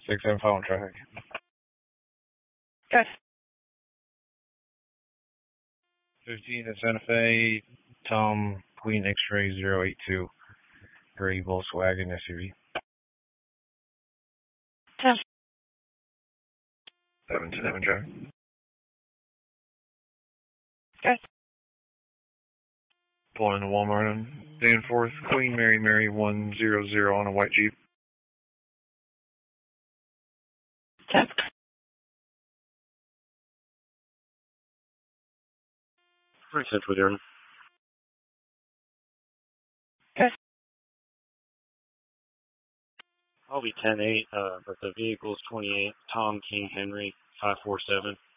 6-7 phone traffic. Yes. 15 at Santa Fe, Tom, Queen X-Ray 082, gray Volkswagen SUV. 10. 7-7 traffic. Yes. Pulling into Walmart on Danforth, Queen Mary 100 on a white Jeep. 10. Right, Central Darren. Yes. I'll be 10-8, but the vehicle's 28, Tom King Henry 547.